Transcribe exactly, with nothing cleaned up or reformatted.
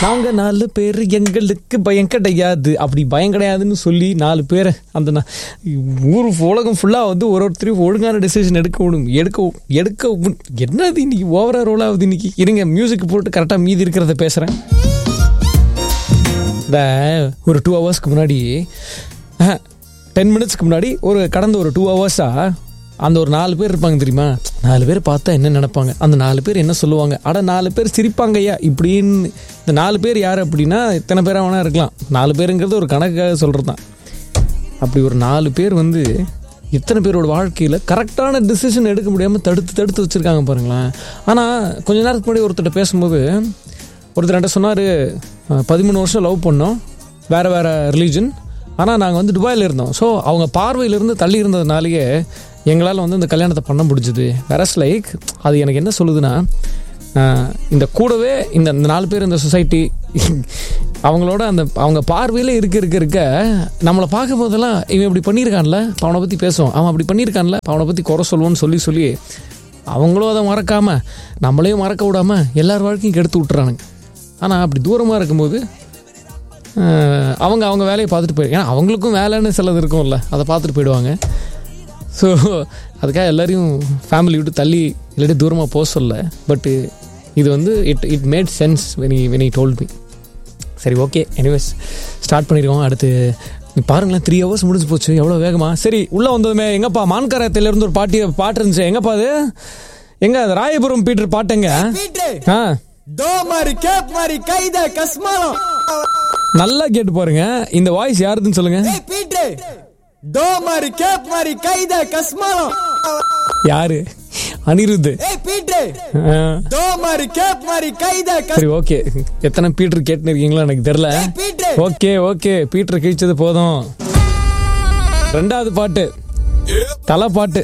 நாங்கள் நாலு பேர் எங்களுக்கு பயம் கிடையாது, அப்படி பயம் கிடையாதுன்னு சொல்லி நாலு பேரை அந்த ஊர் உலகம் ஃபுல்லாக வந்து ஒரு ஒருத்தரையும் ஒழுங்கான டெசிஷன் எடுக்க விடும். எடுக்க எடுக்க என்னது இன்னைக்கு ஓவரா ரோல் ஆகுது இன்னைக்கு. இருங்க மியூசிக் போட்டு கரெக்டாக மீதி இருக்கிறத பேசுகிறேன். இந்த ஒரு டூ ஹவர்ஸ்க்கு முன்னாடி டென் மினிட்ஸ்க்கு முன்னாடி ஒரு கடந்த ஒரு டூ ஹவர்ஸாக அந்த ஒரு நாலு பேர் இருப்பாங்க தெரியுமா, நாலு பேர் பார்த்தா என்ன நினைப்பாங்க, அந்த நாலு பேர் என்ன சொல்லுவாங்க, அட நாலு பேர் சிரிப்பாங்க ஐயா இப்படின்னு. இந்த நாலு பேர் யார் அப்படின்னா இத்தனை பேராக வேணா இருக்கலாம், நாலு பேருங்கிறது ஒரு கணக்காக சொல்கிறது தான். அப்படி ஒரு நாலு பேர் வந்து இத்தனை பேரோட வாழ்க்கையில் கரெக்டான டிசிஷன் எடுக்க முடியாமல் தடுத்து தடுத்து வச்சுருக்காங்க பாருங்களேன். ஆனால் கொஞ்ச நேரத்துக்கு முன்னாடி ஒருத்தர்கிட்ட பேசும்போது ஒருத்தர் என்கிட்ட சொன்னார், பதிமூணு வருஷம் லவ் பண்ணோம், வேறு வேறு ரிலீஜன், ஆனால் நாங்கள் வந்து துபாயில் இருந்தோம். ஸோ அவங்க பார்வையிலிருந்து தள்ளி இருந்ததுனாலேயே எங்களால் வந்து இந்த கல்யாணத்தை பண்ண முடிஞ்சுது. வேறஸ் லைக் அது எனக்கு என்ன சொல்லுதுன்னா, இந்த கூடவே இந்த இந்த நாலு பேர் இந்த சொசைட்டி அவங்களோட அந்த அவங்க பார்வையில் இருக்க இருக்க இருக்க நம்மளை பார்க்கும் போதெல்லாம் இவன் இப்படி பண்ணியிருக்கான்ல அவனை பற்றி பேசுவோம், அவன் அப்படி பண்ணியிருக்கான்ல அவனை பற்றி குறை சொல்லுவோன்னு சொல்லி சொல்லி அவங்களும் அதை மறக்காமல் நம்மளையும் மறக்க விடாமல் எல்லார் வாழ்க்கையும் கெடுத்து விட்டுறானுங்க. ஆனால் அப்படி தூரமாக இருக்கும்போது அவங்க அவங்க வேலையை பார்த்துட்டு போயிடு, ஏன்னா அவங்களுக்கும் வேலைன்னு சிலது இருக்கும்ல, அதை பார்த்துட்டு போயிடுவாங்க. ஸோ அதுக்காக எல்லோரையும் ஃபேமிலி விட்டு தள்ளி இல்லாட்டி தூரமாக போக சொல்ல. பட்டு இது வந்து it it made sense when when I told me. சரி ஓகே, எனிவேஸ் ஸ்டார்ட் பண்ணிடுவோம். அடுத்து நீ பாருங்களேன், த்ரீ ஹவர்ஸ் முடிஞ்சு போச்சு எவ்வளோ வேகமாக. சரி உள்ளே வந்ததுமே எங்கப்பா மான்காரத்திலேருந்து ஒரு பாட்டி பாட்டு இருந்துச்சு, எங்கப்பா அது எங்க அது ராயபுரம் பீட்டர் பாட்டுங்க. ஆ நல்லா கேட்டு பாருங்க, இந்த வாய்ஸ் யாருதுன்னு சொல்லுங்க. யாரு? அனிருத். சரி ஓகே, எத்தனை பீட்டர் கேட்டுன்னு இருக்கீங்களா எனக்கு தெரியல. ஓகே ஓகே, பீட்டர் கிழிச்சது போதும். ரெண்டாவது பாட்டு தலை பாட்டு.